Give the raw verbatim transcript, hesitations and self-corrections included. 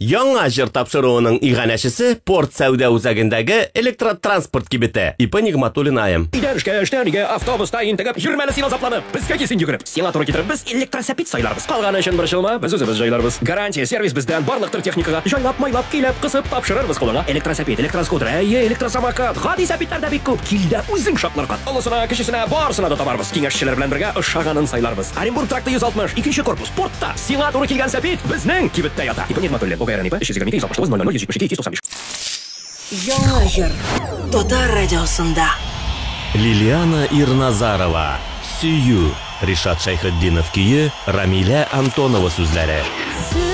Яңа жер тапшыруының иганәчесе порт сәүдә үзәгендәге электротранспорт кибете. Ипа Нигъматуллин айым. Идән эшкә, эштән өйгә, автобуста интегеп, йөрмәне син азапланып, безгә кисен йөгереп. Сиңа туры китереп, без электросәпит сайларбыз. Калганы өчен борчылма, без үзебез җайларбыз. Гарантия сервис бездән барлык төр техникага җайлап, майлап, килеп, кысып тапшырырбыз кулыңа. Электросәпит, электроскутер, әйе, электросамокат, гади сәпитләр дә бик күп. Килдә үзең шатларга. Олысына, кечесенә, барысына да табарбыз. Киңәшчеләр белән бергә ошаганын сайларбыз. Оренбург тракты йөз алтмыш, икенче корпус, портта. Сиңа туры килгән сәпит безнең кибеттә ята. Ипа Нигъматуллин, ОГРН ипа, өч йөз егерме ике, йөз алтмыш тугыз, ноль ноль, йөз җитмеш ике, йөз туксан биш. Яңа җыр. Татар радиосында. Лилиана Ирназарова. Сөю. Ришат Шайхетдинов көйі, Рамиля Антонова сүзләре.